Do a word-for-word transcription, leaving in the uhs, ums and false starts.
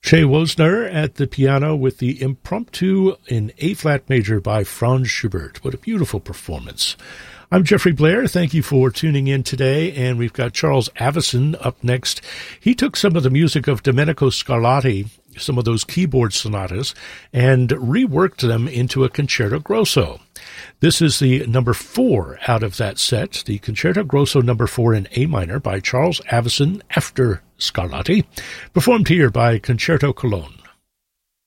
Che Wozner at the piano with the Impromptu in A-flat major by Franz Schubert. What a beautiful performance. I'm Jeffrey Blair. Thank you for tuning in today, and we've got Charles Avison up next. He took some of the music of Domenico Scarlatti, some of those keyboard sonatas, and reworked them into a concerto grosso. This is the number four out of that set, the Concerto Grosso number four in A minor by Charles Avison after Scarlatti, performed here by Concerto Cologne.